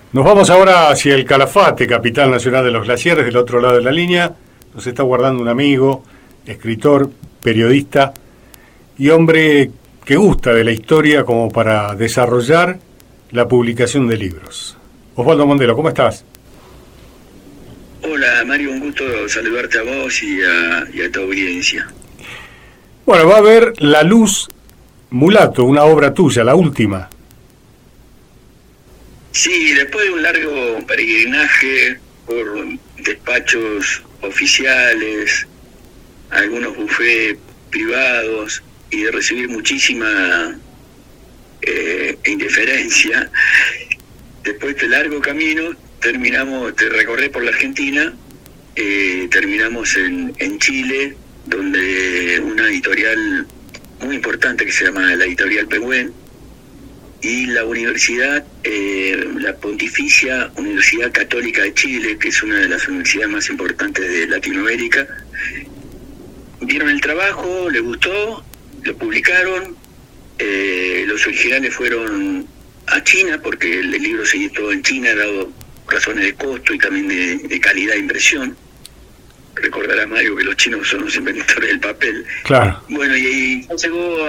Nos vamos ahora hacia el Calafate, capital nacional de los glaciares, del otro lado de la línea. Nos está guardando un amigo, escritor, periodista y hombre que gusta de la historia como para desarrollar la publicación de libros. Osvaldo Mondelo, ¿cómo estás? Hola Mario, un gusto saludarte a vos y a tu audiencia. Bueno, va a haber La Luz Mulato, una obra tuya, la última. Sí, después de un largo peregrinaje por despachos oficiales, algunos bufés privados y de recibir muchísima indiferencia, después de este largo camino terminamos de recorrer por la Argentina, terminamos en Chile, donde una editorial muy importante que se llama la Editorial Pehuen, y la universidad, la Pontificia Universidad Católica de Chile, que es una de las universidades más importantes de Latinoamérica, vieron el trabajo, les gustó, lo publicaron, los originales fueron a China, porque el libro se editó en China, dado razones de costo y también de calidad de impresión. Recordará Mario que los chinos son los inventores del papel. Claro. Bueno, y llegó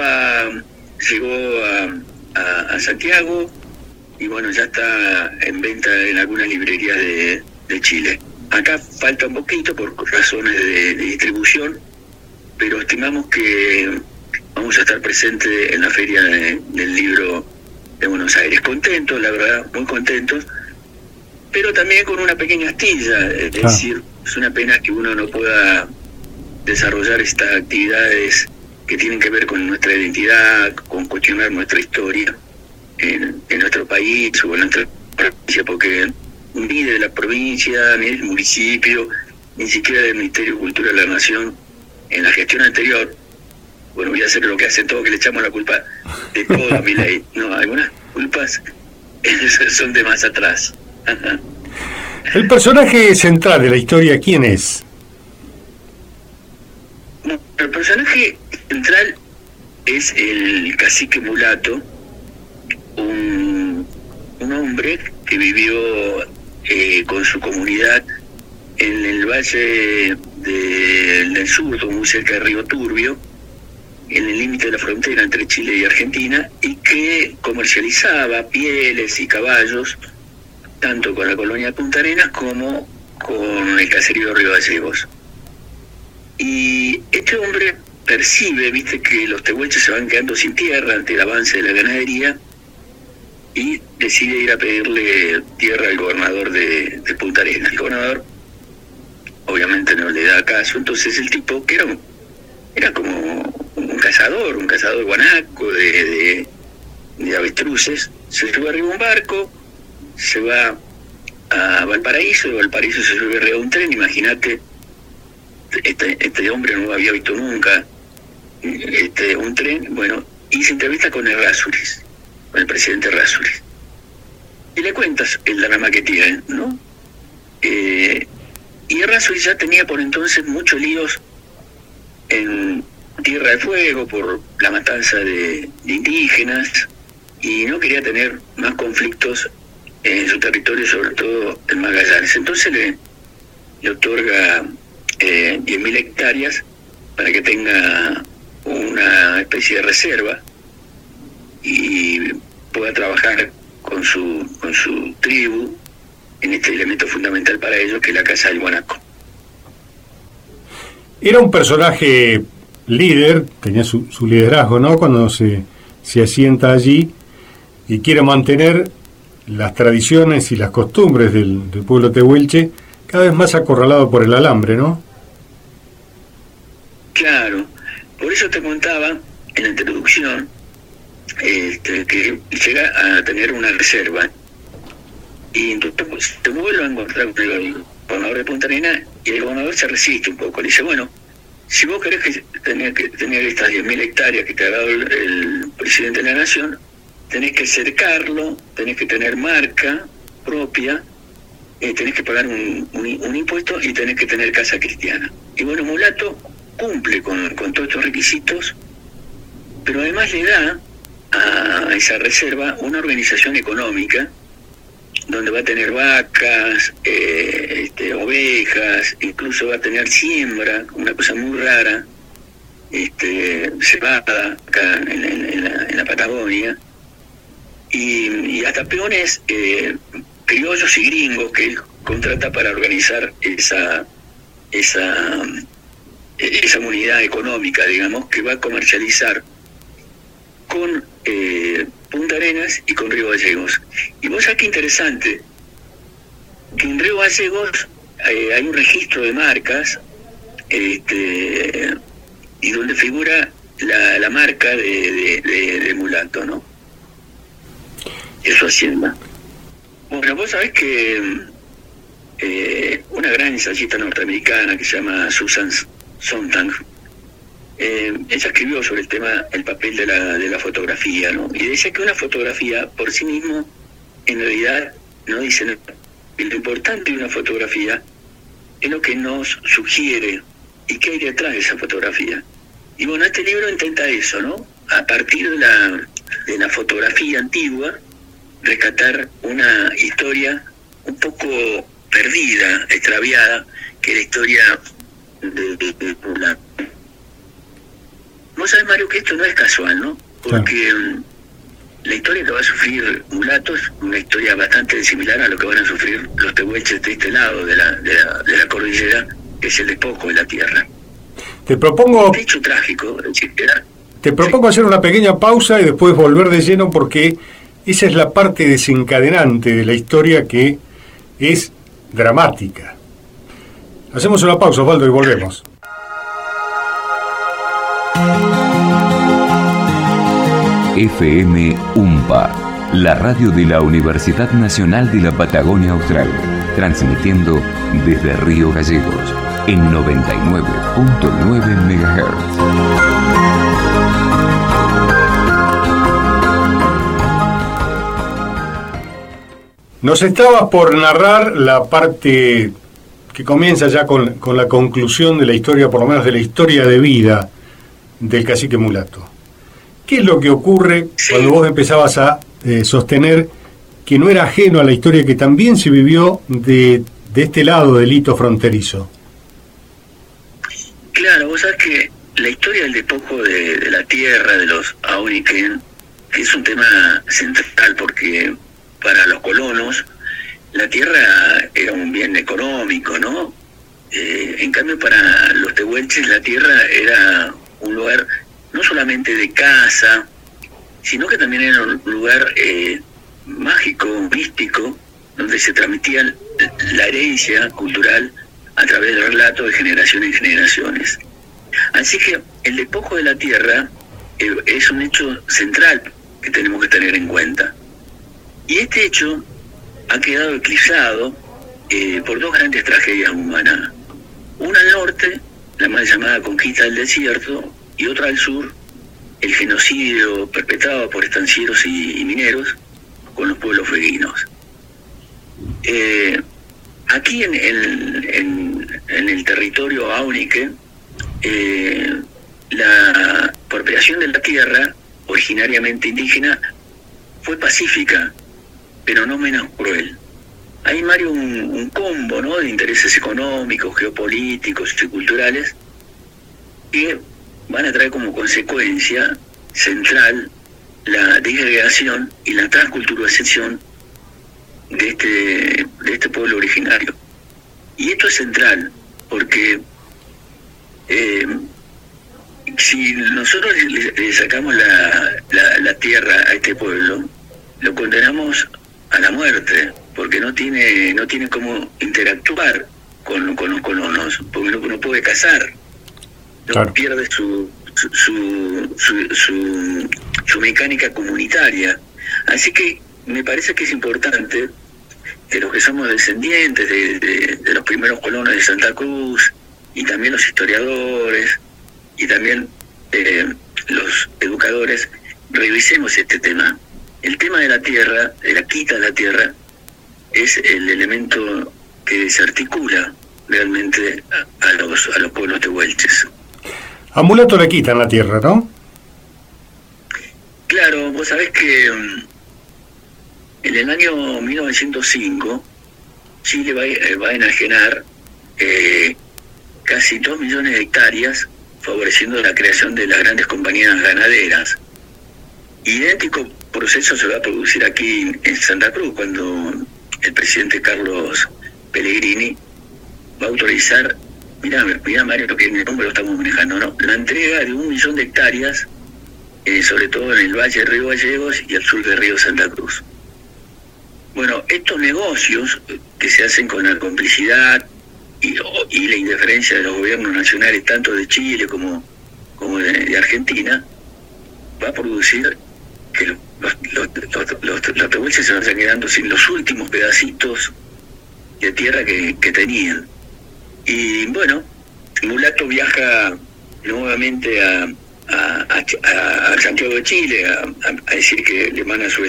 a Santiago y bueno, ya está en venta en algunas librerías de Chile. Acá falta un poquito por razones de distribución, pero estimamos que vamos a estar presentes en la Feria del Libro de Buenos Aires. Contentos, la verdad, muy contentos, pero también con una pequeña astilla, es decir, es una pena que uno no pueda desarrollar estas actividades que tienen que ver con nuestra identidad, con cuestionar nuestra historia en nuestro país o en nuestra provincia, porque ni de la provincia, ni del municipio, ni siquiera del Ministerio de Cultura de la Nación, en la gestión anterior, bueno, voy a hacer lo que hacen todos, que le echamos la culpa de todo a Milei. No, algunas culpas son de más atrás. El personaje central de la historia, ¿quién es? El personaje central es el cacique mulato, un hombre que vivió con su comunidad en el valle del Surdo, muy cerca de Río Turbio, en el límite de la frontera entre Chile y Argentina, y que comercializaba pieles y caballos tanto con la colonia Punta Arenas como con el caserío Río Gallegos. Y este hombre percibe, viste, que los tehuelches se van quedando sin tierra ante el avance de la ganadería, y decide ir a pedirle tierra al gobernador de Punta Arenas. El gobernador obviamente no le da caso, entonces el tipo, que era como un cazador guanaco de avestruces, se sube arriba a un barco, se va a Valparaíso, de Valparaíso se sube arriba a un tren. Imagínate, este hombre no había visto nunca un tren, bueno, y se entrevista con Errázuriz, con el presidente Errázuriz, y le cuentas el drama que tiene, ¿no? Y Errázuriz ya tenía por entonces muchos líos en Tierra del Fuego por la matanza de indígenas, y no quería tener más conflictos en su territorio, sobre todo en Magallanes. Entonces le otorga 10.000 hectáreas para que tenga una especie de reserva y pueda trabajar con su tribu en este elemento fundamental para ellos, que es la caza del guanaco. Era un personaje líder, tenía su liderazgo, ¿no? Cuando se asienta allí y quiere mantener las tradiciones y las costumbres del pueblo tehuelche, cada vez más acorralado por el alambre, ¿no? Claro, por eso te contaba en la introducción que llega a tener una reserva, y entonces pues, te vuelvo a encontrar con el gobernador de Punta Arenas, y el gobernador se resiste un poco, le dice, bueno, si vos querés que tener estas 10.000 hectáreas que te ha dado el presidente de la Nación, tenés que cercarlo, tenés que tener marca propia, tenés que pagar un impuesto y tenés que tener casa cristiana. Y bueno, Mulato cumple con todos estos requisitos, pero además le da a esa reserva una organización económica donde va a tener vacas, ovejas, incluso va a tener siembra, una cosa muy rara, cebada acá en la Patagonia, y hasta peones criollos y gringos que él contrata para organizar esa unidad económica, digamos, que va a comercializar con Punta Arenas y con Río Gallegos. Y vos sabés qué interesante, que en Río Gallegos hay un registro de marcas, y donde figura la marca de Mulato, ¿no? Es su hacienda. Bueno, vos sabés que una gran ensayista norteamericana que se llama Susan Sontag, ella escribió sobre el tema, el papel de la fotografía, ¿no? Y decía que una fotografía por sí mismo, en realidad, no dice nada. Lo importante de una fotografía es lo que nos sugiere y qué hay detrás de esa fotografía. Y bueno, este libro intenta eso, ¿no? A partir de la fotografía antigua, rescatar una historia un poco perdida, extraviada, que es la historia de Mulato. Vos sabés, Mario, que esto no es casual, ¿no? Porque la historia que va a sufrir Mulato es una historia bastante similar a lo que van a sufrir los tehuelches de este lado de la cordillera, que es el despojo de la tierra. Te propongo... Un hecho trágico, Te propongo hacer una pequeña pausa y después volver de lleno, porque esa es la parte desencadenante de la historia, que es dramática. Hacemos una pausa, Osvaldo, y volvemos. FM UMPA, la radio de la Universidad Nacional de la Patagonia Austral, transmitiendo desde Río Gallegos en 99.9 MHz. Nos estabas por narrar la parte que comienza ya con la conclusión de la historia, por lo menos de la historia de vida del cacique Mulato. ¿Qué es lo que ocurre cuando vos empezabas a sostener que no era ajeno a la historia que también se vivió de este lado del hito fronterizo? Claro, vos sabés que la historia del despojo de la tierra, de los Auniken, es un tema central, porque para los colonos la tierra era un bien económico, ¿no? En cambio, para los tehuelches la tierra era un lugar no solamente de caza, sino que también era un lugar mágico, místico, donde se transmitía la herencia cultural a través del relato de generaciones en generaciones. Así que el despojo de la tierra es un hecho central que tenemos que tener en cuenta. Y este hecho ha quedado eclipsado por dos grandes tragedias humanas. Una al norte, la mal llamada conquista del desierto, y otra al sur, el genocidio perpetrado por estancieros y mineros con los pueblos fueguinos. Aquí en el territorio Aunique, la apropiación de la tierra, originariamente indígena, fue pacífica, pero no menos cruel. Hay, Mario, un combo, ¿no?, de intereses económicos, geopolíticos y culturales que van a traer como consecuencia central la disgregación y la transculturización de este pueblo originario. Y esto es central porque si nosotros le sacamos la tierra a este pueblo, lo condenamos a la muerte, porque no tiene cómo interactuar con los colonos, porque no puede cazar, Claro. Pierde su mecánica comunitaria. Así que me parece que es importante que los que somos descendientes de los primeros colonos de Santa Cruz, y también los historiadores, y también los educadores, revisemos este tema. El tema de la tierra, de la quita de la tierra, es el elemento que desarticula realmente a los pueblos tehuelches. A Mulato le quitan la tierra, ¿no? Claro, vos sabés que En el año 1905, Chile va a enajenar casi 2 millones de hectáreas, favoreciendo la creación de las grandes compañías ganaderas. Idéntico proceso se va a producir aquí en Santa Cruz, cuando el presidente Carlos Pellegrini va a autorizar, mirá Mario, lo que en el nombre lo estamos manejando, ¿no? La entrega de 1 millón de hectáreas, sobre todo en el valle de Río Gallegos y al sur del río Santa Cruz. Bueno, estos negocios que se hacen con la complicidad y la indiferencia de los gobiernos nacionales, tanto de Chile como de Argentina, va a producir que los tehuelches se vayan quedando sin los últimos pedacitos de tierra que tenían. Y bueno, Mulato viaja nuevamente a Santiago de Chile a decir que le van a se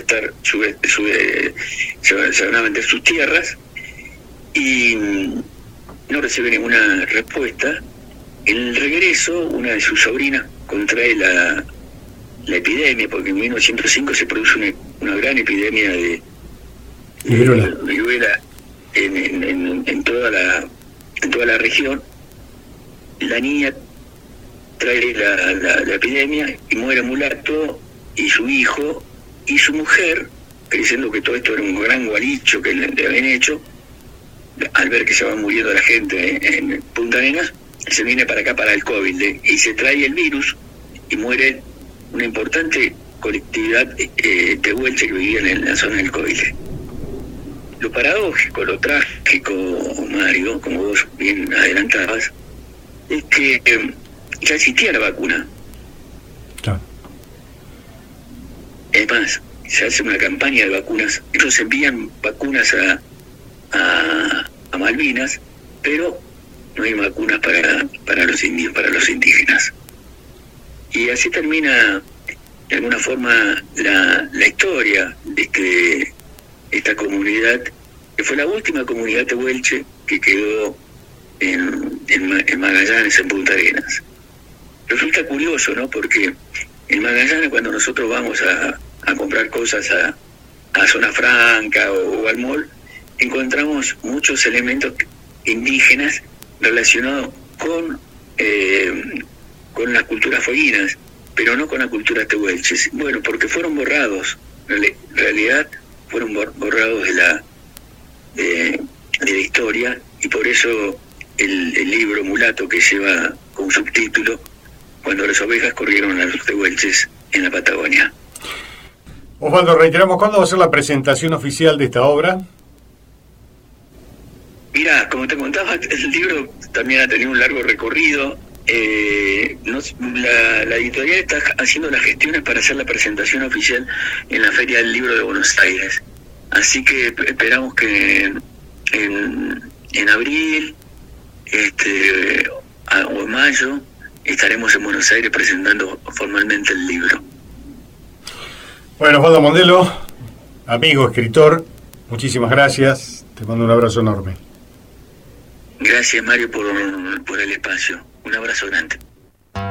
van a vender sus tierras, y no recibe ninguna respuesta. En el regreso, una de sus sobrinas contrae la epidemia, porque en 1905 se produce una gran epidemia de viruela en toda la región. La niña trae la epidemia y muere Mulato y su hijo y su mujer, creyendo que todo esto era un gran gualicho que le habían hecho. Al ver que se va muriendo la gente en Punta Arenas, se viene para acá, para el COVID, y se trae el virus y muere una importante colectividad tehuelche que vivían en la zona del COVID. Lo paradójico, lo trágico, Mario, como vos bien adelantabas, es que ya existía la vacuna. Claro. Es más, se hace una campaña de vacunas. Ellos envían vacunas a Malvinas, pero no hay vacunas para los indios, para los indígenas. Y así termina de alguna forma la historia de esta comunidad, que fue la última comunidad tehuelche que quedó en Magallanes, en Punta Arenas. Resulta curioso, ¿no? Porque en Magallanes, cuando nosotros vamos a comprar cosas a Zona Franca o al mall, encontramos muchos elementos indígenas relacionados con las culturas fueguinas, pero no con las culturas tehuelches. Bueno, porque fueron borrados, en realidad fueron borrados de la historia, y por eso el libro Mulato, que lleva como subtítulo Cuando las ovejas corrieron a los tehuelches en la Patagonia. Osvaldo, reiteramos, ¿cuándo va a ser la presentación oficial de esta obra? Mira, como te contaba, el libro también ha tenido un largo recorrido. La editorial está haciendo las gestiones para hacer la presentación oficial en la Feria del Libro de Buenos Aires. Así que esperamos que en abril o en mayo estaremos en Buenos Aires presentando formalmente el libro. Bueno, Osvaldo Mondelo, amigo, escritor, muchísimas gracias. Te mando un abrazo enorme. Gracias, Mario, por el espacio. Un abrazo grande.